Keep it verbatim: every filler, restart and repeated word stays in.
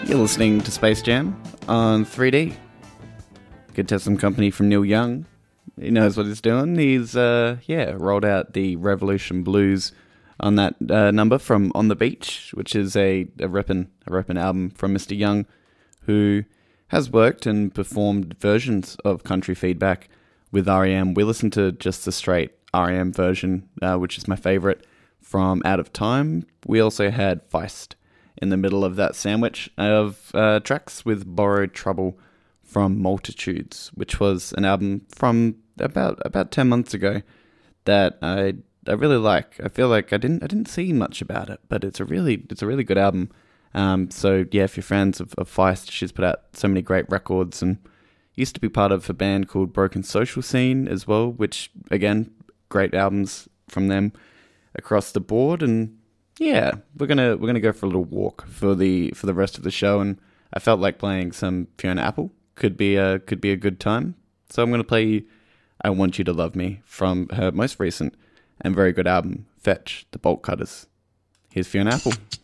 You're listening to Space Jam on three D. Good to have some company from Neil Young. He knows what he's doing. He's, uh, yeah, rolled out the Revolution Blues on that uh, number from On the Beach, which is a, a rippin', a rippin' album from Mister Young, who has worked and performed versions of Country Feedback with R E M. We listened to just the straight R E M version, uh, which is my favourite, from Out of Time. We also had Feist in the middle of that sandwich of uh, tracks with Borrowed Trouble from Multitudes, which was an album from about about ten months ago that I I really like. I feel like I didn't I didn't see much about it, but it's a really it's a really good album. Um, so yeah, if you're fans of, of Feist, she's put out so many great records and used to be part of a band called Broken Social Scene as well, which again, great albums from them across the board. And yeah, we're gonna we're gonna go for a little walk for the for the rest of the show, and I felt like playing some Fiona Apple could be a could be a good time. So I'm gonna play I Want You to Love Me from her most recent and very good album, Fetch the Bolt Cutters. Here's Fiona Apple.